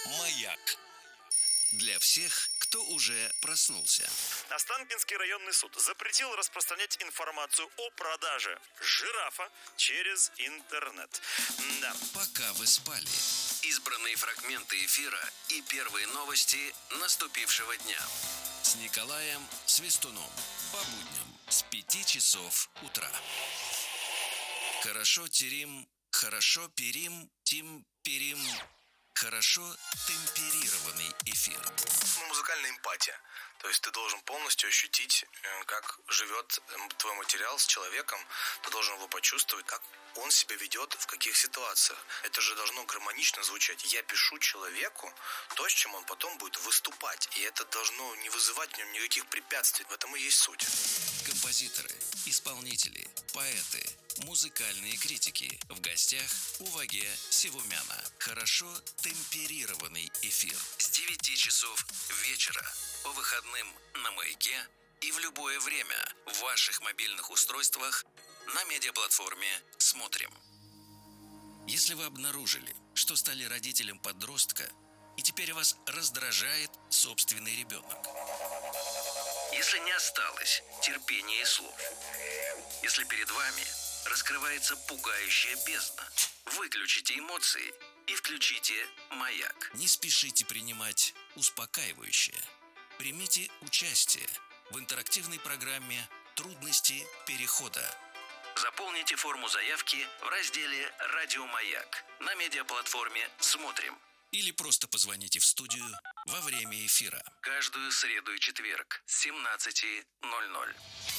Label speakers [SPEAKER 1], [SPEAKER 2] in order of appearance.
[SPEAKER 1] Маяк. Для всех, кто уже проснулся.
[SPEAKER 2] Останкинский районный суд запретил распространять информацию о продаже жирафа через интернет. Да.
[SPEAKER 1] Пока вы спали. Избранные фрагменты эфира и первые новости наступившего дня. С Николаем Свистуном. По будням с 5 часов утра. Хорошо терим, хорошо перим, тим перим. Хорошо темперированный эфир.
[SPEAKER 3] Музыкальная эмпатия. То есть ты должен полностью ощутить, как живет твой материал с человеком. Ты должен его почувствовать, как он себя ведет, в каких ситуациях. Это же должно гармонично звучать. Я пишу человеку то, с чем он потом будет выступать. И это должно не вызывать в нем никаких препятствий. В этом и есть суть.
[SPEAKER 1] Композиторы, исполнители, поэты, музыкальные критики. В гостях у Ваге Севумяна. Хорошо темперированный эфир. С 9 часов вечера. По выходным на Маяке и в любое время в ваших мобильных устройствах на медиаплатформе «Смотрим». Если вы обнаружили, что стали родителем подростка, и теперь вас раздражает собственный ребенок. Если не осталось терпения и слов. Если перед вами раскрывается пугающая бездна, выключите эмоции и включите «Маяк». Не спешите принимать успокаивающее. Примите участие в интерактивной программе «Трудности перехода». Заполните форму заявки в разделе «Радио Маяк» на медиаплатформе «Смотрим». Или просто позвоните в студию во время эфира. Каждую среду и четверг с 17:00.